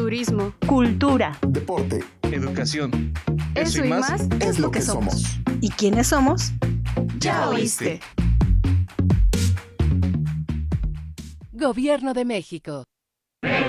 turismo, cultura, deporte, educación. eso y más es lo que somos. ¿Y quiénes somos? Ya oíste. Gobierno de México.